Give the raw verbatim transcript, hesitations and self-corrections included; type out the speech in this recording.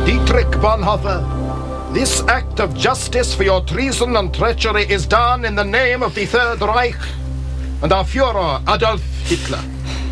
Dietrich Bonhoeffer, this act of justice for your treason and treachery is done in the name of the Third Reich and our Führer Adolf Hitler.